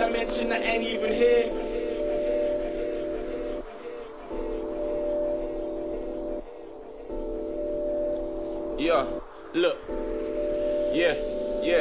dimension that ain't even here. Yeah, look, yeah.